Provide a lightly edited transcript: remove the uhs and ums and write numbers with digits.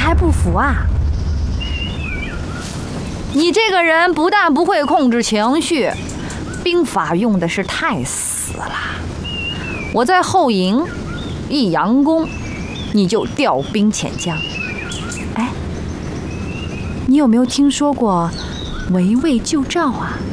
还不服啊？你这个人不但不会控制情绪，兵法用的是太死了。我在后营一佯攻，你就调兵遣将。哎，你有没有听说过围魏救赵啊？